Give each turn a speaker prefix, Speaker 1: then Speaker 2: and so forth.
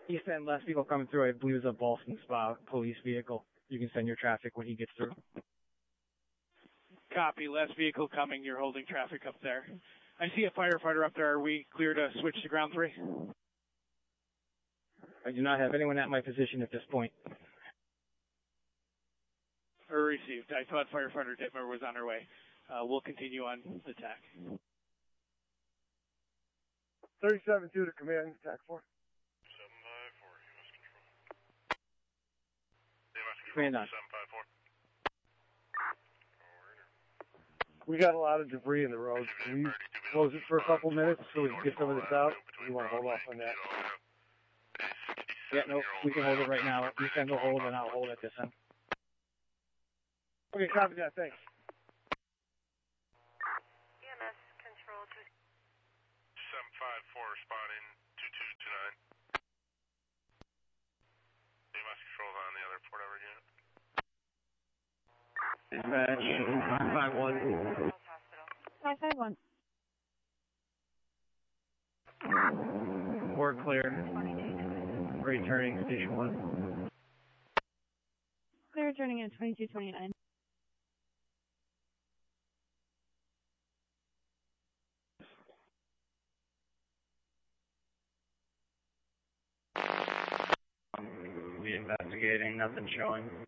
Speaker 1: East End, last vehicle coming through, I believe is a Boston Spa police vehicle. You can send your traffic when he gets through.
Speaker 2: Copy. Last vehicle coming. You're holding traffic up there. I see a firefighter up there. Are we clear to switch to ground 3?
Speaker 1: I do not have anyone at my position at this point.
Speaker 2: Received. I thought firefighter Dittmer was on her way. We'll continue on attack.
Speaker 3: 37-2 to command, attack 4.
Speaker 1: 754, command on.
Speaker 3: 754. We got a lot of debris in the road. Can we close it for a couple minutes so we can get some of this out? We want to hold off on that.
Speaker 1: Yeah, no, we can hold it right now. You send the hold and I'll hold at this end.
Speaker 3: Okay, copy that, thanks.
Speaker 4: EMS control
Speaker 5: 754 responding 2229. EMS control on the other Fort Edward unit.
Speaker 4: Dispatch 551.
Speaker 1: We're clear. Returning station 1.
Speaker 4: Clear returning at 2229.
Speaker 1: We investigating, nothing showing.